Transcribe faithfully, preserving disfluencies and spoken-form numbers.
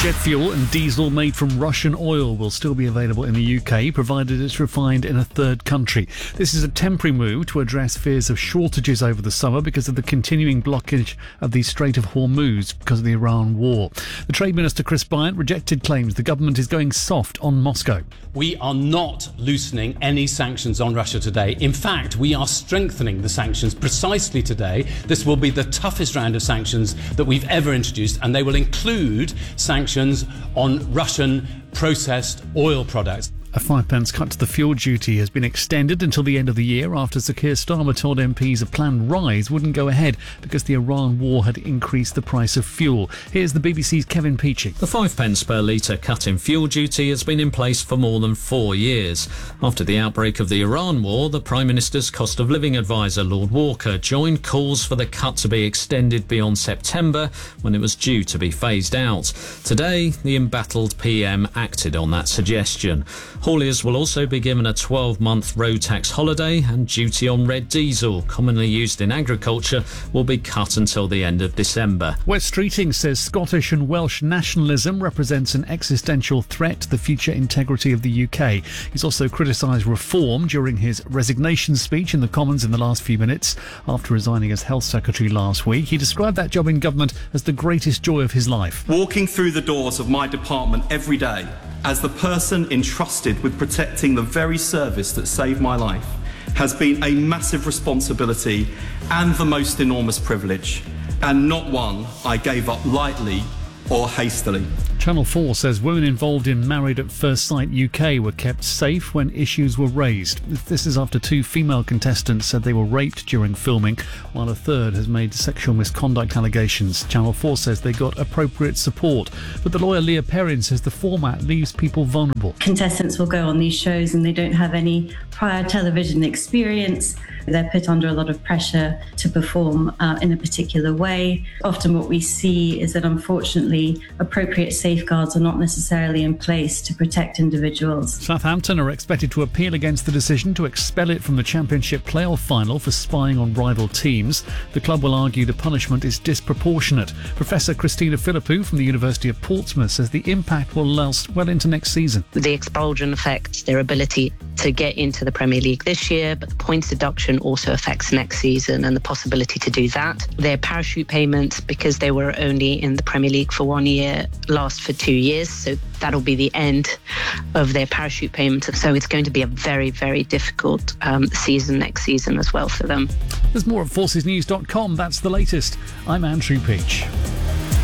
Jet fuel and diesel made from Russian oil will still be available in the U K, provided it's refined in a third country. This is a temporary move to address fears of shortages over the summer because of the continuing blockage of the Strait of Hormuz because of the Iran war. The Trade Minister, Chris Bryant, rejected claims the government is going soft on Moscow. We are not loosening any sanctions on Russia today. In fact, we are strengthening the sanctions precisely today. This will be the toughest round of sanctions that we've ever introduced, and they will include sanctions on Russian processed oil products. A five pence cut to the fuel duty has been extended until the end of the year after Sir Keir Starmer told M Ps a planned rise wouldn't go ahead because the Iran war had increased the price of fuel. Here's the B B C's Kevin Peachy. The five pence per litre cut in fuel duty has been in place for more than four years. After the outbreak of the Iran war, the Prime Minister's cost of living advisor, Lord Walker, joined calls for the cut to be extended beyond September, when it was due to be phased out. Today, the embattled P M acted on that suggestion. Hauliers will also be given a twelve-month road tax holiday, and duty on red diesel, commonly used in agriculture, will be cut until the end of December. Wes Streeting says Scottish and Welsh nationalism represents an existential threat to the future integrity of the U K. He's also criticised reform during his resignation speech in the Commons in the last few minutes after resigning as Health Secretary last week. He described that job in government as the greatest joy of his life. Walking through the doors of my department every day as the person entrusted with protecting the very service that saved my life has been a massive responsibility and the most enormous privilege, and not one I gave up lightly or hastily. Channel four says women involved in Married at First Sight U K were kept safe when issues were raised. This is after two female contestants said they were raped during filming, while a third has made sexual misconduct allegations. Channel four says they got appropriate support, but the lawyer Leah Perrin says the format leaves people vulnerable. Contestants will go on these shows and they don't have any prior television experience. They're put under a lot of pressure to perform uh, in a particular way. Often what we see is that unfortunately appropriate safeguards are not necessarily in place to protect individuals. Southampton are expected to appeal against the decision to expel it from the Championship playoff final for spying on rival teams. The club will argue the punishment is disproportionate. Professor Christina Philippou from the University of Portsmouth says the impact will last well into next season. The expulsion affects their ability to get into the Premier League this year, but the points deduction also affects next season and the possibility to do that. Their parachute payments, because they were only in the Premier League for one year, last for two years, so that'll be the end of their parachute payments. So it's going to be a very, very difficult um, season next season as well for them. There's more at forces news dot com. That's the latest. I'm Andrew Peach.